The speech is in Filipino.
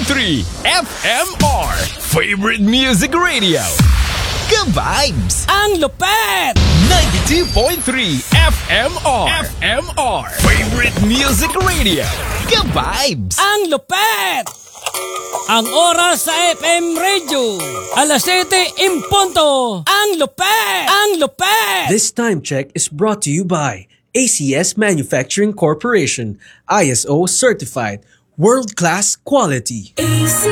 FMR Favorite Music Radio. Ka-vibes! Ang lupet! 92.3 FMR Favorite Music Radio. Ka-vibes! Ang lupet! Ang oras sa FM Radio, alas 7:00. Ang lupet! Ang lupet! This time check is brought to you by ACS Manufacturing Corporation, ISO certified, world-class quality.